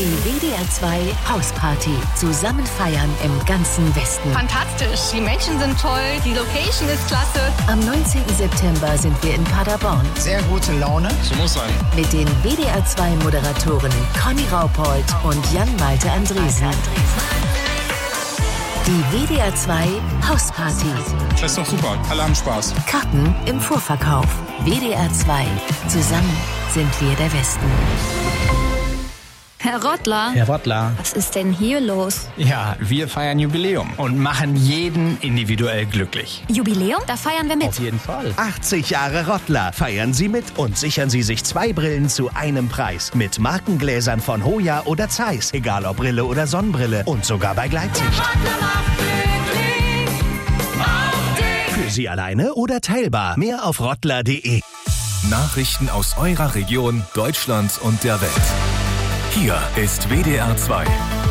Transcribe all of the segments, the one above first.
Die WDR 2 Hausparty. Zusammen feiern im ganzen Westen. Fantastisch. Die Menschen sind toll. Die Location ist klasse. Am 19. September sind wir in Paderborn. Sehr gute Laune. So muss sein. Mit den WDR 2 Moderatorinnen Conny Raupold und Jan-Malte Andresen. Die WDR 2 Hausparty. Das ist doch super. Alle haben Spaß. Karten im Vorverkauf. WDR 2. Zusammen sind wir der Westen. Herr Rottler. Herr Rottler. Was ist denn hier los? Ja, wir feiern Jubiläum und machen jeden individuell glücklich. Jubiläum? Da feiern wir mit. Auf jeden Fall. 80 Jahre Rottler. Feiern Sie mit und sichern Sie sich 2 Brillen zu einem Preis. Mit Markengläsern von Hoya oder Zeiss. Egal ob Brille oder Sonnenbrille. Und sogar bei Gleitsicht. Für Sie alleine oder teilbar. Mehr auf rottler.de. Nachrichten aus eurer Region, Deutschland und der Welt. Hier ist WDR 2.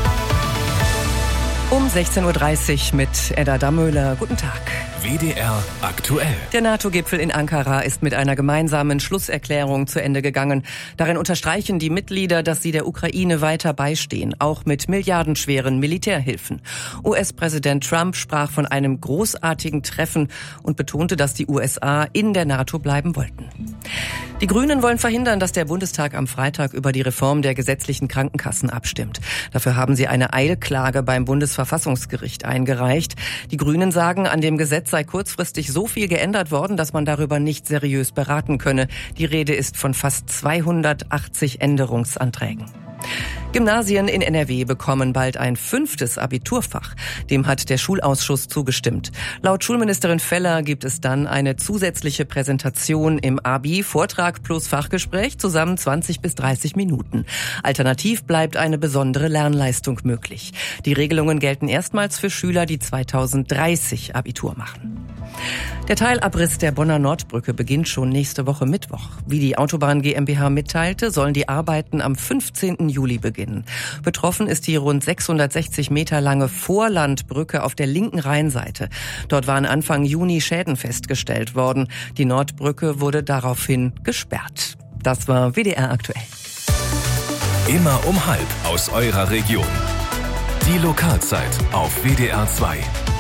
Um 16.30 Uhr mit Edda Dammöhler. Guten Tag. WDR aktuell. Der NATO-Gipfel in Ankara ist mit einer gemeinsamen Schlusserklärung zu Ende gegangen. Darin unterstreichen die Mitglieder, dass sie der Ukraine weiter beistehen, auch mit milliardenschweren Militärhilfen. US-Präsident Trump sprach von einem großartigen Treffen und betonte, dass die USA in der NATO bleiben wollten. Die Grünen wollen verhindern, dass der Bundestag am Freitag über die Reform der gesetzlichen Krankenkassen abstimmt. Dafür haben sie eine Eilklage beim Bundesverfassungsgericht eingereicht. Die Grünen sagen, an dem Gesetz sei kurzfristig so viel geändert worden, dass man darüber nicht seriös beraten könne. Die Rede ist von fast 280 Änderungsanträgen. Gymnasien in NRW bekommen bald ein 5. Abiturfach. Dem hat der Schulausschuss zugestimmt. Laut Schulministerin Feller gibt es dann eine zusätzliche Präsentation im Abi, Vortrag plus Fachgespräch, zusammen 20 bis 30 Minuten. Alternativ bleibt eine besondere Lernleistung möglich. Die Regelungen gelten erstmals für Schüler, die 2030 Abitur machen. Der Teilabriss der Bonner Nordbrücke beginnt schon nächste Woche Mittwoch. Wie die Autobahn GmbH mitteilte, sollen die Arbeiten am 15. Juli beginnen. Betroffen ist die rund 660 Meter lange Vorlandbrücke auf der linken Rheinseite. Dort waren Anfang Juni Schäden festgestellt worden. Die Nordbrücke wurde daraufhin gesperrt. Das war WDR aktuell. Immer um 12 aus eurer Region. Die Lokalzeit auf WDR 2.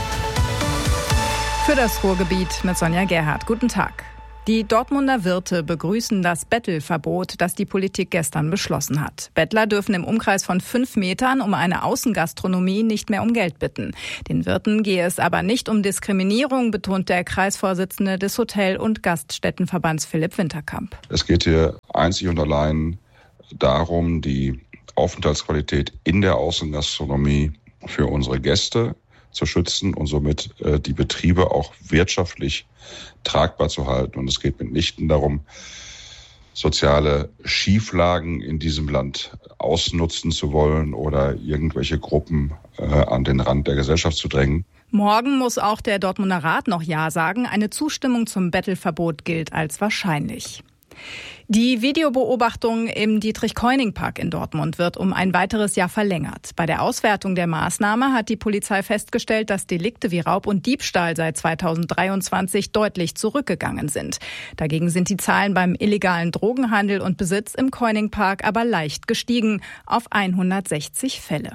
Für das Ruhrgebiet mit Sonja Gerhardt. Guten Tag. Die Dortmunder Wirte begrüßen das Bettelverbot, das die Politik gestern beschlossen hat. Bettler dürfen im Umkreis von 5 Metern um eine Außengastronomie nicht mehr um Geld bitten. Den Wirten gehe es aber nicht um Diskriminierung, betont der Kreisvorsitzende des Hotel- und Gaststättenverbands Philipp Winterkamp. Es geht hier einzig und allein darum, die Aufenthaltsqualität in der Außengastronomie für unsere Gäste zu schützen und somit die Betriebe auch wirtschaftlich tragbar zu halten. Und es geht mitnichten darum, soziale Schieflagen in diesem Land ausnutzen zu wollen oder irgendwelche Gruppen an den Rand der Gesellschaft zu drängen. Morgen muss auch der Dortmunder Rat noch Ja sagen. Eine Zustimmung zum Bettelverbot gilt als wahrscheinlich. Die Videobeobachtung im Dietrich-Keuning-Park in Dortmund wird um ein weiteres Jahr verlängert. Bei der Auswertung der Maßnahme hat die Polizei festgestellt, dass Delikte wie Raub und Diebstahl seit 2023 deutlich zurückgegangen sind. Dagegen sind die Zahlen beim illegalen Drogenhandel und Besitz im Keuning-Park aber leicht gestiegen auf 160 Fälle.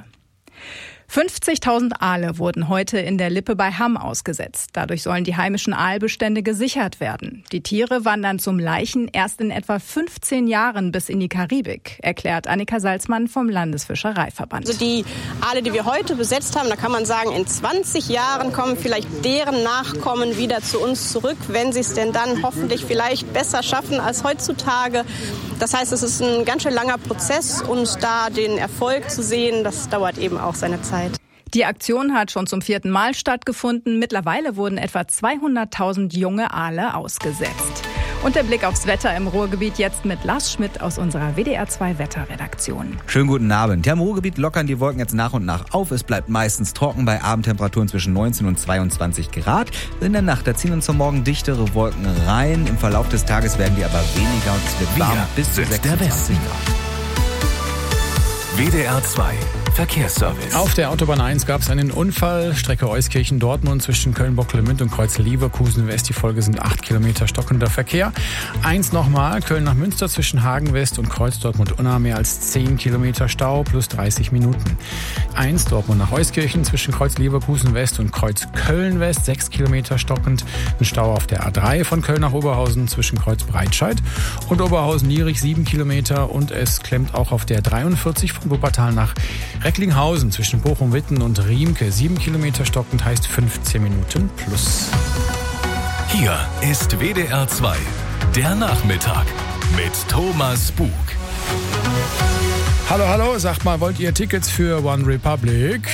50.000 Aale wurden heute in der Lippe bei Hamm ausgesetzt. Dadurch sollen die heimischen Aalbestände gesichert werden. Die Tiere wandern zum Laichen erst in etwa 15 Jahren bis in die Karibik, erklärt Annika Salzmann vom Landesfischereiverband. Also die Aale, die wir heute besetzt haben, da kann man sagen, in 20 Jahren kommen vielleicht deren Nachkommen wieder zu uns zurück, wenn sie es denn dann hoffentlich vielleicht besser schaffen als heutzutage. Das heißt, es ist ein ganz schön langer Prozess und da den Erfolg zu sehen, das dauert eben auch seine Zeit. Die Aktion hat schon zum 4. Mal stattgefunden. Mittlerweile wurden etwa 200.000 junge Aale ausgesetzt. Und der Blick aufs Wetter im Ruhrgebiet jetzt mit Lars Schmidt aus unserer WDR 2 Wetterredaktion. Schönen guten Abend. Ja, im Ruhrgebiet lockern die Wolken jetzt nach und nach auf. Es bleibt meistens trocken bei Abendtemperaturen zwischen 19 und 22 Grad. In der Nacht, da ziehen uns zum Morgen dichtere Wolken rein. Im Verlauf des Tages werden die aber weniger und es wird warm bis zu 26 Grad. WDR 2 Verkehrsservice. Auf der Autobahn 1 gab es einen Unfall. Strecke Euskirchen-Dortmund zwischen Köln-Bocklemünd und Kreuz-Leverkusen West. Die Folge sind 8 Kilometer stockender Verkehr. 1 nochmal. Köln nach Münster zwischen Hagen West und Kreuz Dortmund-Unna mehr als 10 Kilometer Stau plus 30 Minuten. 1 Dortmund nach Euskirchen zwischen Kreuz-Leverkusen West und Kreuz Köln West 6 Kilometer stockend. Ein Stau auf der A3 von Köln nach Oberhausen zwischen Kreuz Breitscheid und Oberhausen-Nierig 7 Kilometer. Und es klemmt auch auf der 43 von Wuppertal nach Recklinghausen zwischen Bochum-Witten und Riemke 7 Kilometer stockend, heißt 15 Minuten plus. Hier ist WDR 2, der Nachmittag mit Thomas Bug. Hallo, hallo, sagt mal, wollt ihr Tickets für One Republic?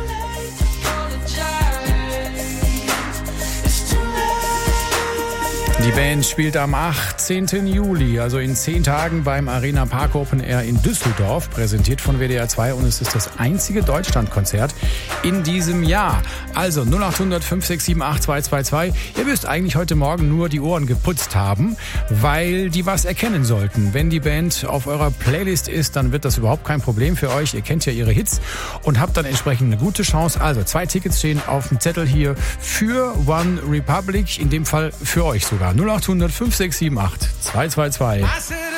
Die Band spielt am 18. Juli, also in 10 Tagen beim Arena Park Open Air in Düsseldorf, präsentiert von WDR 2 und es ist das einzige Deutschlandkonzert in diesem Jahr. Also 0800 5678 222. Ihr müsst eigentlich heute Morgen nur die Ohren geputzt haben, weil die was erkennen sollten. Wenn die Band auf eurer Playlist ist, dann wird das überhaupt kein Problem für euch. Ihr kennt ja ihre Hits und habt dann entsprechend eine gute Chance. Also 2 Tickets stehen auf dem Zettel hier für One Republic, in dem Fall für euch sogar. 0800 5678 222.